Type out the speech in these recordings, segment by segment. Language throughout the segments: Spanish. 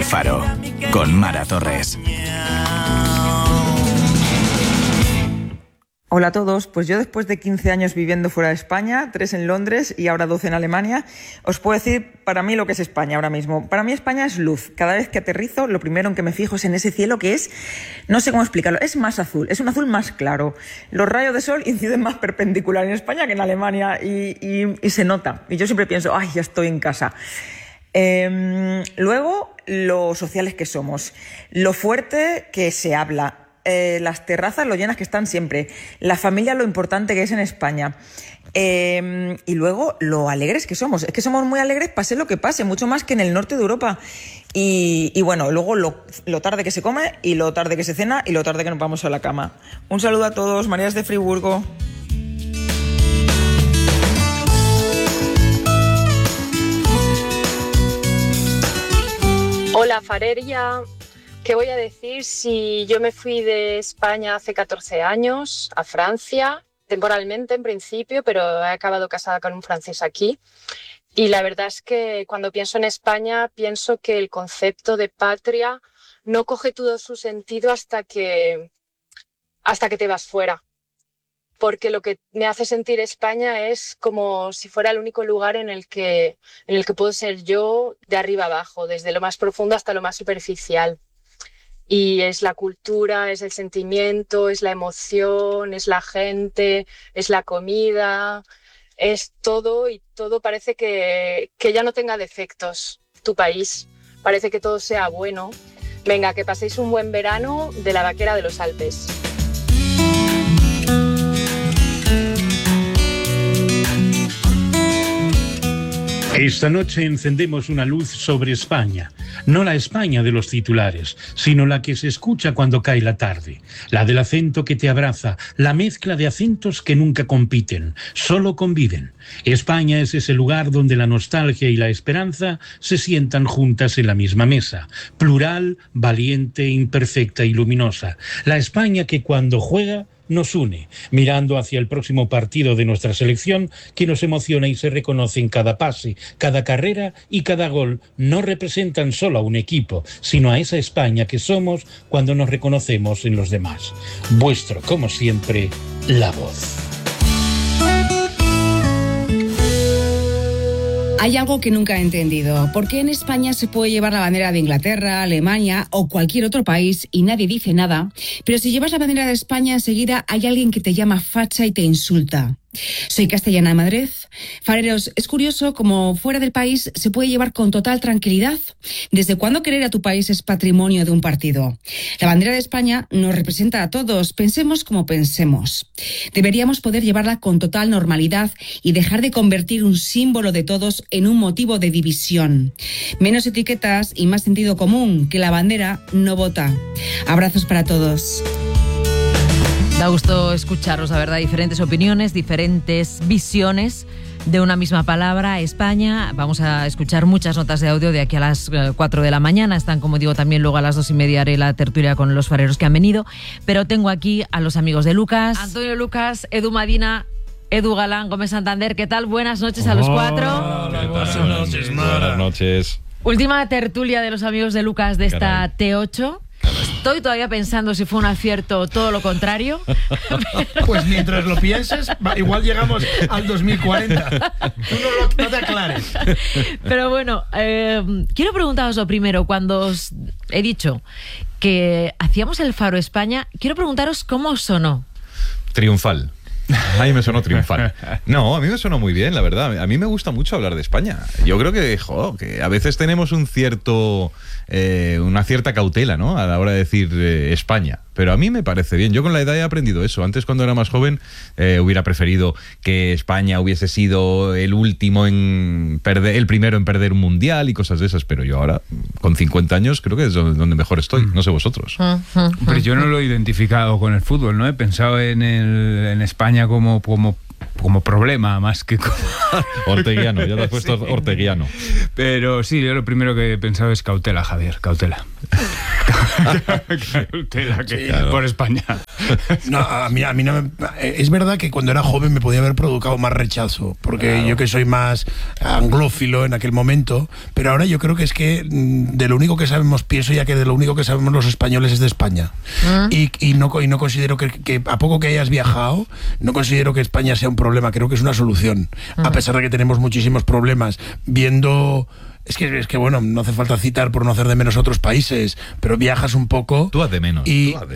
Faro, con Mara Torres. Hola a todos, pues yo después de 15 años viviendo fuera de España, 3 en Londres y ahora 12 en Alemania, os puedo decir para mí lo que es España ahora mismo. Para mí España es luz. Cada vez que aterrizo, lo primero en que me fijo es en ese cielo que es, no sé cómo explicarlo, es más azul, es un azul más claro. Los rayos de sol inciden más perpendicular en España que en Alemania y se nota. Y yo siempre pienso, ay, ya estoy en casa. Luego, lo sociales que somos, lo fuerte que se habla. Las terrazas lo llenas que están siempre, la familia lo importante que es en España, y luego lo alegres que somos. Es que somos muy alegres pase lo que pase, mucho más que en el norte de Europa. Y bueno, luego lo tarde que se come y lo tarde que se cena y lo tarde que nos vamos a la cama. Un saludo a todos, María de Friburgo. Hola Fareria. ¿Qué voy a decir si yo me fui de España hace 14 años a Francia, temporalmente en principio, pero he acabado casada con un francés aquí? Y la verdad es que cuando pienso en España, pienso que el concepto de patria no coge todo su sentido hasta que te vas fuera. Porque lo que me hace sentir España es como si fuera el único lugar en el que puedo ser yo de arriba abajo, desde lo más profundo hasta lo más superficial. Y es la cultura, es el sentimiento, es la emoción, es la gente, es la comida, es todo, y todo parece que ya no tenga defectos. Tu país, parece que todo sea bueno. Venga, que paséis un buen verano de la Vaquera de los Alpes. Esta noche encendemos una luz sobre España, no la España de los titulares, sino la que se escucha cuando cae la tarde, la del acento que te abraza, la mezcla de acentos que nunca compiten, solo conviven. España es ese lugar donde la nostalgia y la esperanza se sientan juntas en la misma mesa, plural, valiente, imperfecta y luminosa. La España que cuando juega nos une, mirando hacia el próximo partido de nuestra selección, que nos emociona y se reconoce en cada pase, cada carrera y cada gol. No representan solo a un equipo, sino a esa España que somos cuando nos reconocemos en los demás. Vuestro, como siempre, La Voz. Hay algo que nunca he entendido. ¿Por qué en España se puede llevar la bandera de Inglaterra, Alemania o cualquier otro país y nadie dice nada? Pero si llevas la bandera de España, enseguida hay alguien que te llama facha y te insulta. Soy Castellana de Madrid. Fareros, es curioso cómo fuera del país se puede llevar con total tranquilidad. ¿Desde cuándo querer a tu país es patrimonio de un partido? La bandera de España nos representa a todos, pensemos como pensemos. Deberíamos poder llevarla con total normalidad y dejar de convertir un símbolo de todos en un motivo de división. Menos etiquetas y más sentido común, que la bandera no vota. Abrazos para todos. Da gusto escucharos, la verdad, diferentes opiniones, diferentes visiones de una misma palabra, España. Vamos a escuchar muchas notas de audio de aquí a las 4 de la mañana. Están, como digo, también luego a las 2:30 haré la tertulia con los fareros que han venido. Pero tengo aquí a los amigos de Lucas. Antonio Lucas, Edu Madina, Edu Galán, Gómez Santander. ¿Qué tal? Buenas noches a los cuatro. Buenas noches, Mara. Buenas noches. Última tertulia de los amigos de Lucas de esta T8. Estoy todavía pensando si fue un acierto o todo lo contrario. Pues mientras lo pienses, igual llegamos al 2040. Tú no te aclares. Pero bueno, quiero preguntaros lo primero. Cuando os he dicho que hacíamos el Faro España, quiero preguntaros cómo os sonó. Triunfal. A mí me sonó triunfal. No, a mí me sonó muy bien, la verdad. A mí me gusta mucho hablar de España. Yo creo que a veces tenemos una cierta cautela, ¿no?, a la hora de decir España. Pero a mí me parece bien. Yo con la edad he aprendido eso. Antes, cuando era más joven, hubiera preferido que España hubiese sido el primero en perder un mundial y cosas de esas. Pero yo ahora, con 50 años, creo que es donde mejor estoy. No sé vosotros. Pero yo no lo he identificado con el fútbol, ¿no? He pensado en España como como problema más que como... Orteguiano, ya te has puesto orteguiano. Pero sí, yo lo primero que he pensado es cautela, Javier, cautela. Cautela, por España. No, a mí no me... Es verdad que cuando era joven me podía haber provocado más rechazo, porque yo que soy más anglófilo en aquel momento, pero ahora yo creo que es que de lo único que sabemos, pienso ya que de lo único que sabemos los españoles es de España. Y no considero que a poco que hayas viajado, no considero que España sea un problema, creo que es una solución. A pesar de que tenemos muchísimos problemas, viendo... Es que bueno, no hace falta citar por no hacer de menos otros países, pero viajas un poco. Tú haz de menos.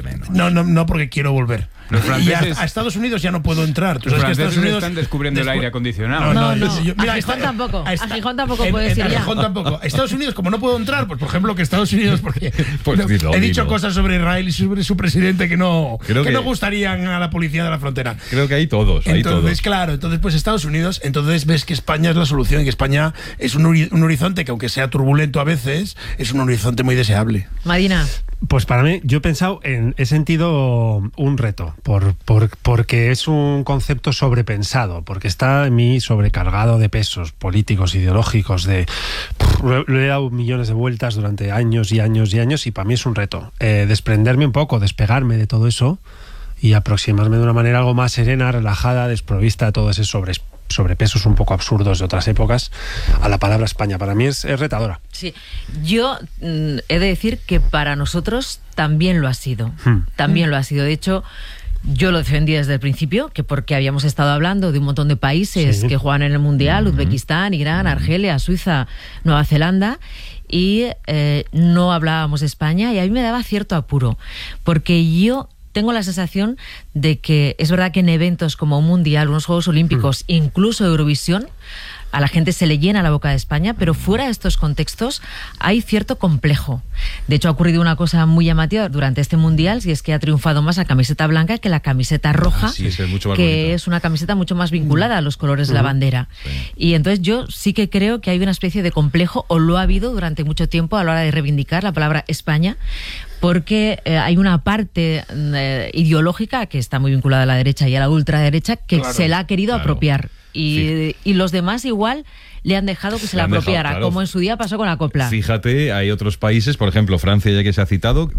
No, porque quiero volver. Los franceses, a Estados Unidos ya no puedo entrar. ¿Tú los sabes que franceses Estados Unidos están descubriendo el aire acondicionado. No. Mira, a Gijón tampoco. A Gijón tampoco puedes ir ya. A Gijón tampoco. Estados Unidos, como no puedo entrar, pues por ejemplo que Estados Unidos, porque he dicho cosas sobre Israel y sobre su presidente que no gustarían a la policía de la frontera. Creo que hay todos. Entonces, claro, pues Estados Unidos, entonces ves que España es la solución y que España es un horizonte que aunque sea turbulento a veces, es un horizonte muy deseable. Marina. Pues para mí, yo he sentido un reto, porque es un concepto sobrepensado, porque está en mí sobrecargado de pesos políticos, ideológicos, lo he dado millones de vueltas durante años y años y años, y para mí es un reto. Desprenderme un poco, despegarme de todo eso y aproximarme de una manera algo más serena, relajada, desprovista de todo ese sobrepesos un poco absurdos de otras épocas a la palabra España. Para mí es retadora. Sí, yo he de decir que para nosotros también lo ha sido. También lo ha sido. De hecho, yo lo defendí desde el principio, que porque habíamos estado hablando de un montón de países que juegan en el Mundial, Uzbekistán, Irán, Argelia, Suiza, Nueva Zelanda, y no hablábamos de España, y a mí me daba cierto apuro, porque yo tengo la sensación de que es verdad que en eventos como un Mundial, unos Juegos Olímpicos, incluso Eurovisión, a la gente se le llena la boca de España, pero fuera de estos contextos hay cierto complejo. De hecho, ha ocurrido una cosa muy llamativa durante este Mundial, y es que ha triunfado más la camiseta blanca que la camiseta roja, que es una camiseta mucho más vinculada a los colores de la bandera. Y entonces yo sí que creo que hay una especie de complejo, o lo ha habido durante mucho tiempo a la hora de reivindicar la palabra España, porque hay una parte ideológica que está muy vinculada a la derecha y a la ultraderecha que se la ha querido apropiar. Y los demás igual le han dejado que se la apropiara, como en su día pasó con la copla. Fíjate, hay otros países, por ejemplo Francia, ya que se ha citado,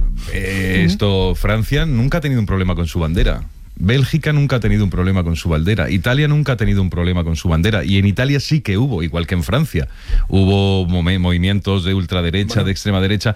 Francia nunca ha tenido un problema con su bandera. Bélgica nunca ha tenido un problema con su bandera. Italia nunca ha tenido un problema con su bandera. Y en Italia sí que hubo, igual que en Francia, hubo movimientos de ultraderecha, de extrema derecha.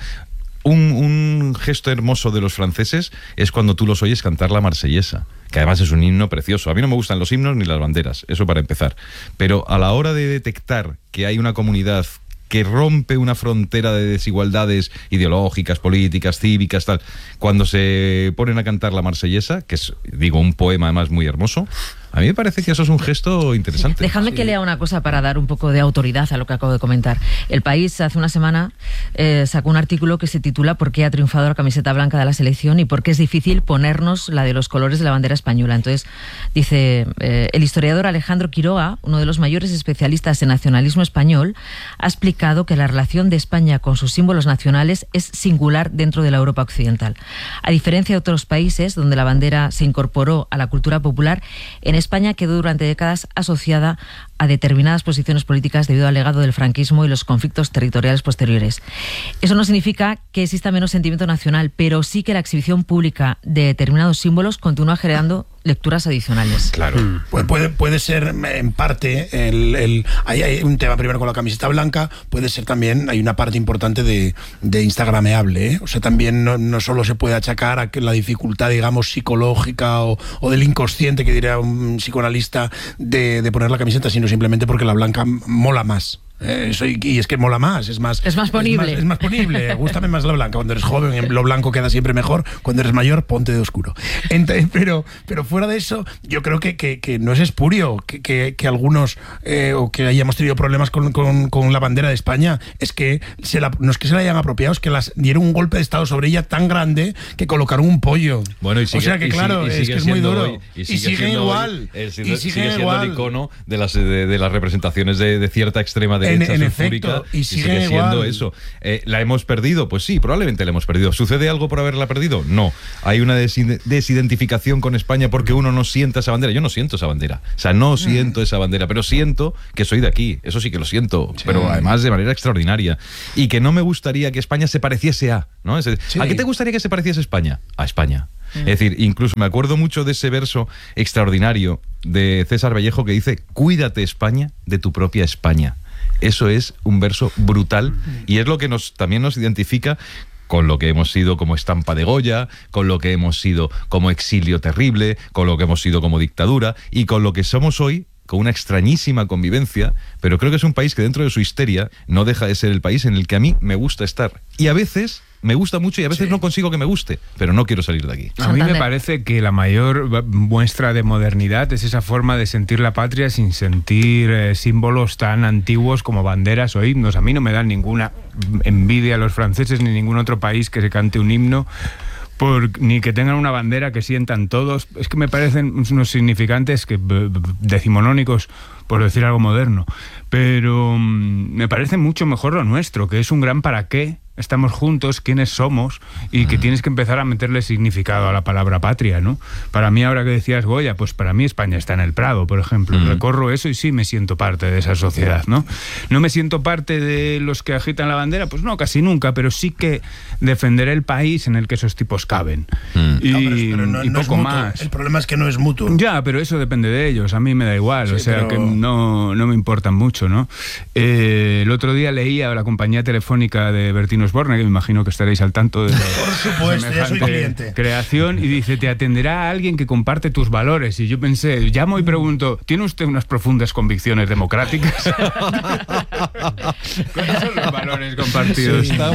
Un gesto hermoso de los franceses es cuando tú los oyes cantar la marsellesa, que además es un himno precioso. A mí no me gustan los himnos ni las banderas, eso para empezar. Pero a la hora de detectar que hay una comunidad que rompe una frontera de desigualdades ideológicas, políticas, cívicas, tal, cuando se ponen a cantar la marsellesa, que es, digo, un poema además muy hermoso, a mí me parece que eso es un gesto interesante. Dejadme que lea una cosa para dar un poco de autoridad a lo que acabo de comentar. El País hace una semana sacó un artículo que se titula ¿Por qué ha triunfado la camiseta blanca de la selección y por qué es difícil ponernos la de los colores de la bandera española? Entonces dice, el historiador Alejandro Quiroga, uno de los mayores especialistas en nacionalismo español, ha explicado que la relación de España con sus símbolos nacionales es singular dentro de la Europa occidental. A diferencia de otros países donde la bandera se incorporó a la cultura popular, en España quedó durante décadas asociada a determinadas posiciones políticas debido al legado del franquismo y los conflictos territoriales posteriores. Eso no significa que exista menos sentimiento nacional, pero sí que la exhibición pública de determinados símbolos continúa generando lecturas adicionales. Claro. Puede ser en parte hay un tema primero con la camiseta blanca, puede ser también, hay una parte importante de instagrameable, ¿eh? O sea, también no solo se puede achacar a que la dificultad, digamos, psicológica o del inconsciente, que diría un psicoanalista, de poner la camiseta, sino simplemente porque la blanca mola más. Y es que mola más, es más ponible. Es más ponible, gústame más la blanca. Cuando eres joven, lo blanco queda siempre mejor. Cuando eres mayor, ponte de oscuro. Pero fuera de eso, yo creo que no es espurio que algunos, o que hayamos tenido problemas con la bandera de España. Es que no es que se la hayan apropiado, es que dieron un golpe de estado sobre ella tan grande que colocaron un pollo. Bueno, y sigue, o sea que claro, es que es muy duro. Y siguen igual. Sigue siendo el icono de las representaciones de cierta extrema derecha derecha en sulfúrica efecto, y sigue siendo eso. ¿La hemos perdido? Pues sí, probablemente la hemos perdido. ¿Sucede algo por haberla perdido? No. Hay una desidentificación con España porque uno no sienta esa bandera. Yo no siento esa bandera. O sea, no siento esa bandera, pero siento que soy de aquí. Eso sí que lo siento, pero además de manera extraordinaria. Y que no me gustaría que España se pareciese a, ¿no? ¿A qué te gustaría que se pareciese España? A España. Es decir, incluso me acuerdo mucho de ese verso extraordinario de César Vallejo que dice: cuídate, España, de tu propia España. Eso es un verso brutal y es lo que también nos identifica con lo que hemos sido como estampa de Goya, con lo que hemos sido como exilio terrible, con lo que hemos sido como dictadura y con lo que somos hoy, con una extrañísima convivencia, pero creo que es un país que dentro de su histeria no deja de ser el país en el que a mí me gusta estar. Y a veces me gusta mucho y a veces no consigo que me guste, pero no quiero salir de aquí. A mí me parece que la mayor muestra de modernidad es esa forma de sentir la patria sin sentir símbolos tan antiguos como banderas o himnos. A mí no me dan ninguna envidia a los franceses ni ningún otro país que se cante un himno, ni que tengan una bandera que sientan todos. Es que me parecen unos significantes decimonónicos, por decir algo moderno. Pero me parece mucho mejor lo nuestro, que es un gran para qué. Estamos juntos, quiénes somos, y que tienes que empezar a meterle significado a la palabra patria, ¿no? Para mí, ahora que decías Goya, pues para mí España está en el Prado, por ejemplo. Recorro eso y sí me siento parte de esa sociedad, ¿no? No me siento parte de los que agitan la bandera, pues no, casi nunca, pero sí que defenderé el país en el que esos tipos caben. Y poco más. El problema es que no es mutuo. Ya, pero eso depende de ellos, a mí me da igual, o sea, que no me importan mucho, ¿no? El otro día leía la compañía telefónica de Bertino Osborne, que me imagino que estaréis al tanto de la por supuesto, ya soy cliente. Creación, y dice: te atenderá alguien que comparte tus valores. Y yo pensé, llamo y pregunto: ¿tiene usted unas profundas convicciones democráticas? ¿Cuáles son los valores compartidos? Sí, está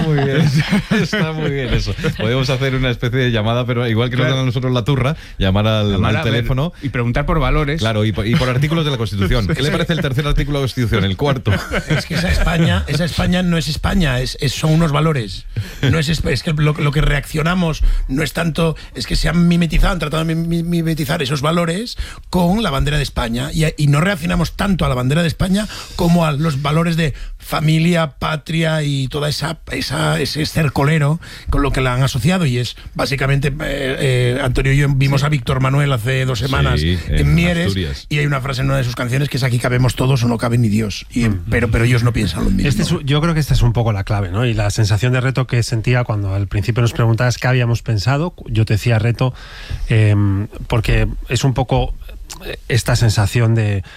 muy bien eso. Podemos hacer una especie de llamada, pero igual que nos dan a nosotros la turra, llamar al teléfono y preguntar por valores. Claro, y por artículos de la Constitución. ¿Qué le parece el tercer artículo de la Constitución? El cuarto. Es que esa España no es España, son unos valores. No es que lo que reaccionamos no es tanto, es que se han tratado de mimetizar esos valores con la bandera de España y no reaccionamos tanto a la bandera de España como a los valores de familia, patria y toda ese cercolero con lo que la han asociado. Y es básicamente, Antonio y yo vimos a Víctor Manuel hace 2 semanas en Mieres, Asturias, y hay una frase en una de sus canciones que es: aquí cabemos todos o no cabe ni Dios. Pero ellos no piensan lo mismo. Yo creo que esta es un poco la clave, ¿no? Y la sensación de reto que sentía cuando al principio nos preguntabas qué habíamos pensado, yo te decía reto, porque es un poco esta sensación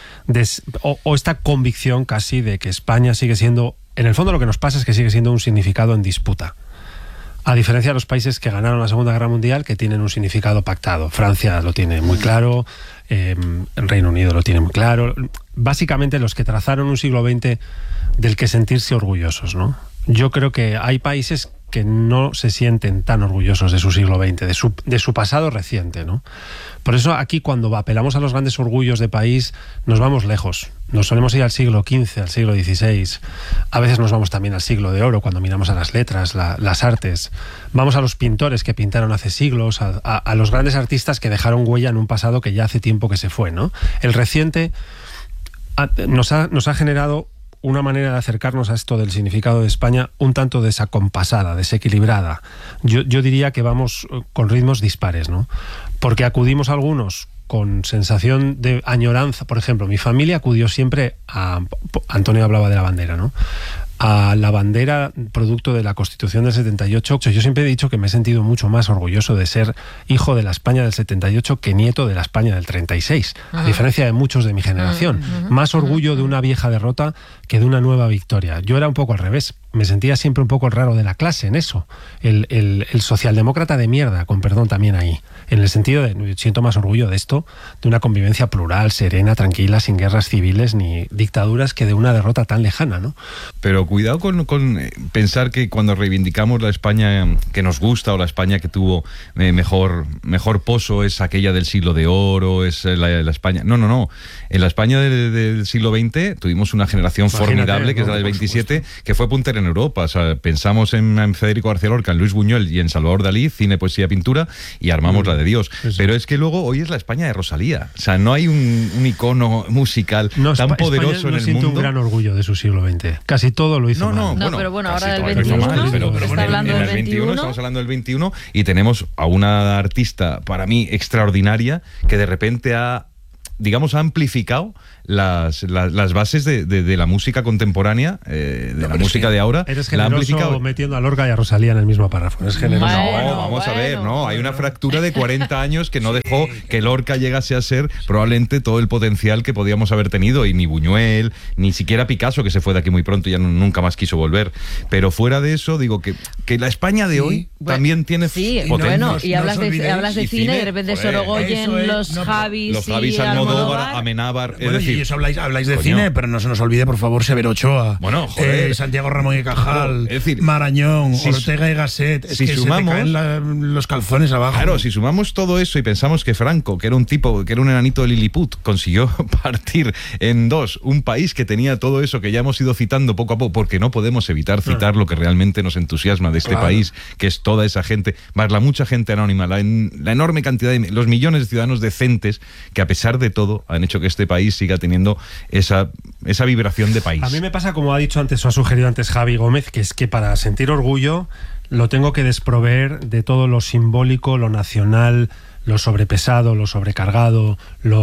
o esta convicción casi de que España sigue siendo, en el fondo lo que nos pasa es que sigue siendo un significado en disputa. A diferencia de los países que ganaron la Segunda Guerra Mundial, que tienen un significado pactado. Francia lo tiene muy claro, el Reino Unido lo tiene muy claro. Básicamente los que trazaron un siglo XX del que sentirse orgullosos, ¿no? Yo creo que hay países que no se sienten tan orgullosos de su siglo XX, de su pasado reciente, ¿no? Por eso aquí, cuando apelamos a los grandes orgullos de país, nos vamos lejos. Nos solemos ir al siglo XV, al siglo XVI. A veces nos vamos también al siglo de oro, cuando miramos a las letras, las artes. Vamos a los pintores que pintaron hace siglos, a los grandes artistas que dejaron huella en un pasado que ya hace tiempo que se fue, ¿no? El reciente nos ha generado una manera de acercarnos a esto del significado de España un tanto desacompasada, desequilibrada. Yo diría que vamos con ritmos dispares, ¿no? Porque acudimos algunos con sensación de añoranza. Por ejemplo, mi familia acudió siempre a... Antonio hablaba de la bandera, ¿no? A la bandera producto de la Constitución del 78. Yo siempre he dicho que me he sentido mucho más orgulloso de ser hijo de la España del 78 que nieto de la España del 36, a diferencia de muchos de mi generación. Más orgullo de una vieja derrota que de una nueva victoria. Yo era un poco al revés. Me sentía siempre un poco el raro de la clase en eso. El socialdemócrata de mierda, con perdón también ahí. En el sentido de, siento más orgullo de esto, de una convivencia plural, serena, tranquila, sin guerras civiles ni dictaduras, que de una derrota tan lejana, ¿no? Pero cuidado con pensar que cuando reivindicamos la España que nos gusta o la España que tuvo mejor poso es aquella del siglo de oro, es la España... No. En la España del siglo XX tuvimos una generación formidable, que es la del 27, que fue puntera en Europa. O sea, pensamos en Federico García Lorca, en Luis Buñuel y en Salvador Dalí, cine, poesía, pintura, y armamos la de Dios. Pero es que luego hoy es la España de Rosalía. O sea, no hay un icono musical tan poderoso España en el siente mundo. un gran orgullo de su siglo XX. Casi todo lo hizo mal. No, pero bueno, ahora del Casi 21, todo lo hizo mal, pero está hablando del 21. Estamos hablando del 21 y tenemos a una artista, para mí, extraordinaria, que de repente ha amplificado las bases de la música contemporánea, la música de ahora. Eres la ha generoso amplificado. metiendo a Lorca y a Rosalía en el mismo párrafo. Es generoso. Vamos a ver, hay una fractura de 40 años que no dejó que Lorca llegase a ser probablemente todo el potencial que podíamos haber tenido, y ni Buñuel, ni siquiera Picasso, que se fue de aquí muy pronto y ya nunca más quiso volver. Pero fuera de eso, digo que la España de hoy también tiene potencia. Bueno, y hablas de cine, y de repente Sorogoyen, los Javis Almodóvar, Amenábar, bueno, y eso habláis de cine, pero no se nos olvide, por favor, Severo Ochoa, Santiago Ramón y Cajal, Marañón, Ortega y Gasset. Es que sumamos, se te caen los calzones abajo. Claro, si sumamos todo eso y pensamos que Franco, que era un tipo, que era un enanito de Lilliput, consiguió partir en dos un país que tenía todo eso que ya hemos ido citando poco a poco, porque no podemos evitar citar lo que realmente nos entusiasma de este país, que es toda esa gente, más la mucha gente anónima, la enorme cantidad de los millones de ciudadanos decentes que, a pesar de todo, han hecho que este país siga teniendo esa vibración de país. A mí me pasa, como ha dicho antes o ha sugerido antes Javi Gómez, que es que para sentir orgullo lo tengo que desproveer de todo lo simbólico, lo nacional, lo sobrepesado, lo sobrecargado,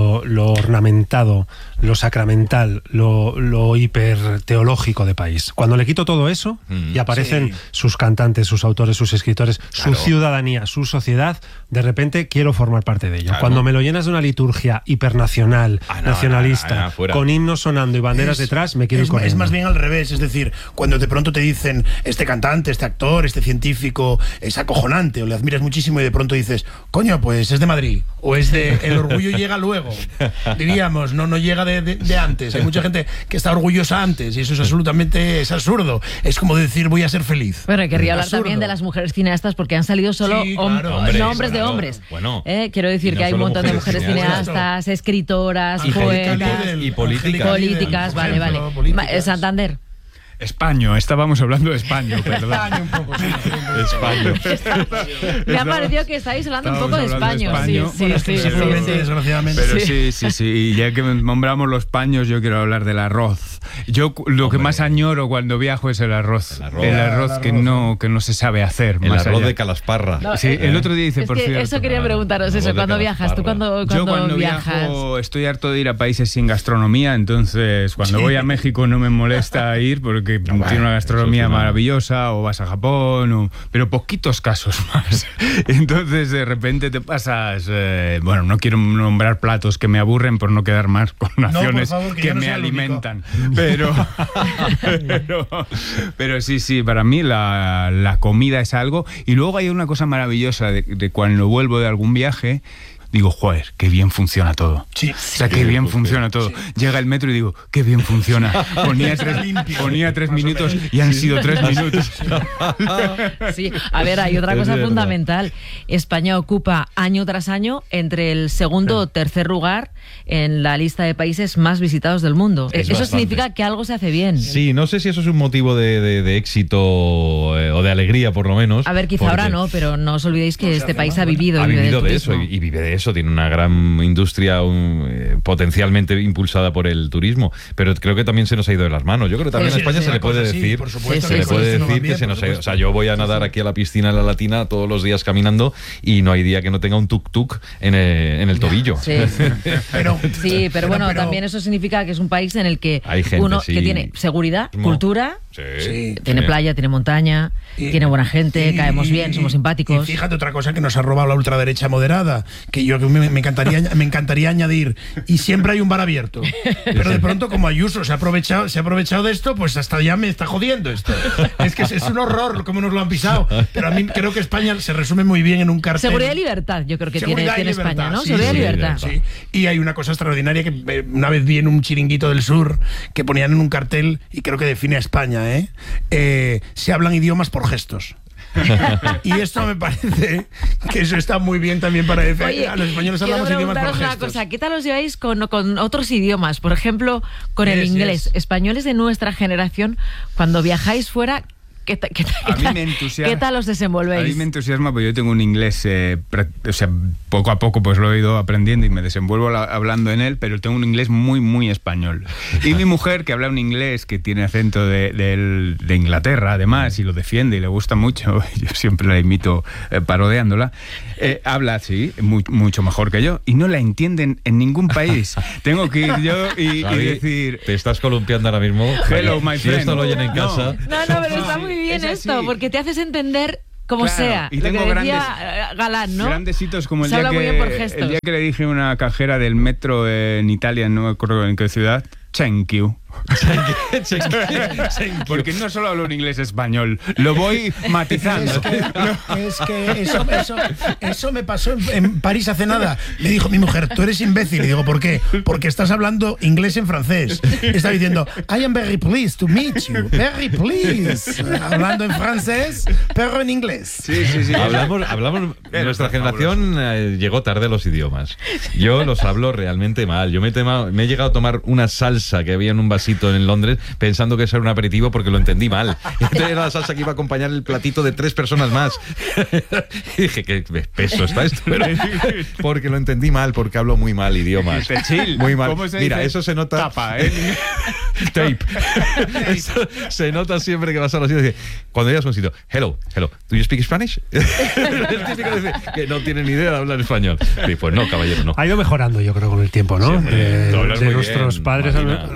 lo ornamentado, lo sacramental, lo hiperteológico de país. Cuando le quito todo eso y aparecen sus cantantes, sus autores, sus escritores, su ciudadanía, su sociedad, de repente quiero formar parte de ello. Cuando me lo llenas de una liturgia hipernacional, nacionalista, con himnos sonando y banderas detrás, me quiero ir corriendo. Es más bien al revés, es decir, cuando de pronto te dicen este cantante, este actor, este científico es acojonante, o le admiras muchísimo, y de pronto dices, coño, pues es de Madrid, o es de... El orgullo llega luego, diríamos, no llega de antes. Hay mucha gente que está orgullosa antes, y eso es absolutamente absurdo. Es como decir, voy a ser feliz. Bueno, querría hablar también de las mujeres cineastas, porque han salido solo nombres de hombres. Bueno, quiero decir que hay un montón de mujeres cineastas, escritoras, poetas y políticas. Vale. Santander. Españo, estábamos hablando de Españo, perdón. Españo. Me ha parecido que estáis hablando un poco de Españo. Sí, desgraciadamente. Pero sí. Y ya que nombramos los paños, yo quiero hablar del arroz. Yo lo que más añoro cuando viajo es el arroz. El arroz que no se sabe hacer. El más arroz allá. de Calasparra. Sí, el otro día dice, por cierto. Eso quería preguntaros, eso, cuando viajas. ¿Tú cuando viajas? Viajo, estoy harto de ir a países sin gastronomía, entonces cuando voy a México no me molesta ir porque tiene una gastronomía maravillosa, o vas a Japón, pero poquitos casos más. Entonces de repente te pasas, no quiero nombrar platos que me aburren por no quedar más con naciones que me alimentan, pero sí, para mí la comida es algo. Y luego hay una cosa maravillosa de cuando vuelvo de algún viaje. Digo, joder, qué bien funciona todo. Sí. O sea, qué bien funciona todo. Llega el metro y digo, qué bien funciona. Ponía 3 minutos y han sido 3 minutos. Sí, a ver, hay otra cosa fundamental. España ocupa año tras año entre el segundo o tercer lugar en la lista de países más visitados del mundo. Eso significa que algo se hace bien. Sí, no sé si eso es un motivo de éxito o de alegría, por lo menos. A ver, quizá ahora no, pero no os olvidéis que este país ha vivido de eso y vive de eso, tiene una gran industria potencialmente impulsada por el turismo, pero creo que también se nos ha ido de las manos. Yo creo que también en España se le puede decir, que se nos ha ido. O sea, yo voy a nadar aquí a la piscina de la Latina todos los días caminando y no hay día que no tenga un tuk-tuk en el tobillo. Pero bueno, también eso significa que es un país en el que hay gente, uno que tiene seguridad, cultura, tiene playa, tiene montaña, tiene buena gente, caemos bien, somos simpáticos. Y fíjate otra cosa que nos ha robado la ultraderecha moderada, que yo me encantaría añadir, y siempre hay un bar abierto. Pero de pronto, como Ayuso se ha aprovechado de esto, pues hasta ya me está jodiendo esto. Es que es un horror como nos lo han pisado. Pero a mí creo que España se resume muy bien en un cartel. Seguridad y libertad, yo creo que tiene España, ¿no? Sí, seguridad y libertad. Sí. Y hay una cosa extraordinaria que una vez vi en un chiringuito del sur que ponían en un cartel, y creo que define a España, se hablan idiomas por gestos. Y esto me parece que eso está muy bien también para decir. Oye, A los españoles hablamos idiomas por una gestos. cosa, ¿qué tal os lleváis con otros idiomas? Por ejemplo, con el inglés. Españoles de nuestra generación, cuando viajáis fuera, ¿qué tal os desenvolvéis? A mí me entusiasma porque yo tengo un inglés, poco a poco pues lo he ido aprendiendo y me desenvuelvo hablando en él, pero tengo un inglés muy, muy español. Y mi mujer, que habla un inglés que tiene acento de Inglaterra, además, y lo defiende y le gusta mucho, yo siempre la imito parodiándola, habla así, mucho mejor que yo, y no la entienden en ningún país. Tengo que ir yo y decir... Te estás columpiando ahora mismo. Hello, my friend. Si esto lo oyen en casa... No, pero está muy bien esto, porque te haces entender como sea. Y tengo lo que decía Galán, ¿no? Grandes hitos como el Se habla muy bien por día gestos. que le dije a una cajera del metro en Italia, no me acuerdo en qué ciudad, thank you. Porque no solo hablo en inglés español, lo voy matizando. Es que eso me pasó en París hace nada. Me dijo mi mujer, tú eres imbécil. Y digo, ¿por qué? Porque estás hablando inglés en francés. Está diciendo, I am very pleased to meet you. Very pleased. Hablando en francés, pero en inglés. Sí. Hablamos nuestra generación llegó tarde a los idiomas. Yo los hablo realmente mal. Yo me he llegado a tomar una salsa que había en un vasito en Londres pensando que eso era un aperitivo porque lo entendí mal. Entonces era la salsa que iba a acompañar el platito de 3 personas más. Y dije, qué peso está esto. Pero porque lo entendí mal, porque hablo muy mal idiomas. Muy mal. Mira, eso se nota. Tapa, Tape. Eso se nota siempre que vas a los sitios. Cuando llegas a un sitio, hello, ¿do you speak Spanish? Es típico decir que no tienen ni idea de hablar español. Y pues no, caballero, no. Ha ido mejorando, yo creo, con el tiempo, ¿no? De nuestros padres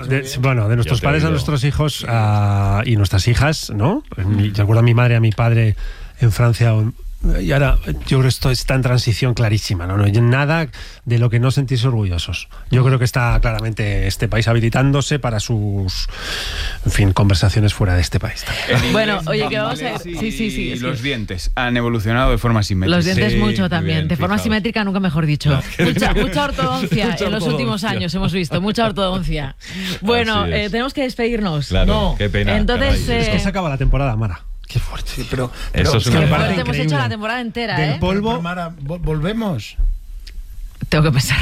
de nuestros padres a nuestros hijos y nuestras hijas, ¿no? Yo recuerdo a mi madre, a mi padre en Francia, y ahora yo creo que esto está en transición clarísima, ¿no? No hay nada de lo que no sentirse orgullosos. Yo creo que está claramente este país habilitándose para sus, en fin, conversaciones fuera de este país también. Bueno, oye, que vamos a ver. Sí. Y los dientes han evolucionado de forma simétrica. Los dientes mucho también. Bien, de forma simétrica, nunca mejor dicho. Mucha ortodoncia en los últimos años hemos visto. Mucha ortodoncia. Bueno, tenemos que despedirnos. Claro, no. Qué pena. Entonces, Es que se acaba la temporada, Mara. Qué fuerte. Sí, pero eso es una qué verdad. fuerte, hemos hecho la temporada entera, Del polvo. Pero, Mara, volvemos. tengo que pensar.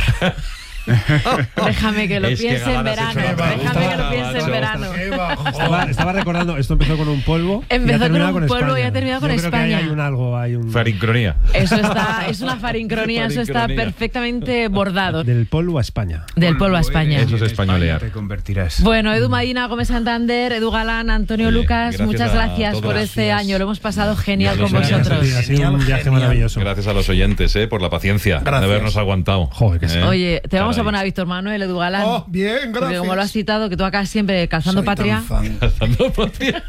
Déjame que lo Es que piense en Galán has verano. hecho una Déjame que lo puta, piense en macho. verano. Estaba recordando, esto empezó con un polvo. Empezó y ha terminado con un polvo España. y ha terminado con Yo creo España. Que hay un Farincronía. Eso está, es una farincronía, eso está perfectamente bordado. Del polvo a España. Del polvo a España. Eso es españolear. Te convertirás. Bueno, Edu Medina, Gómez Santander, Edu Galán, Antonio Oye, Lucas, gracias muchas a gracias todos. por este año. Lo hemos pasado genial Gracias, con gracias. vosotros. Ha sido un viaje maravilloso. Gracias a los oyentes, por la paciencia de Gracias. habernos aguantado. Joder, que sí. Oye, te vamos a Caray. poner a Víctor Manuel, Edu Galán. Oh, bien, Porque gracias. como lo has citado, que tú acá siempre calzando Soy patria. tan fan.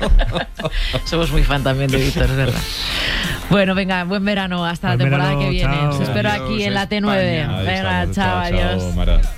Somos muy fan también de Víctor, es verdad. Bueno, venga, buen verano hasta la Buen temporada verano, que viene. chao. Os espero Adiós, aquí en la T9. España. Ahí Venga, estamos. chao, adiós. Mara.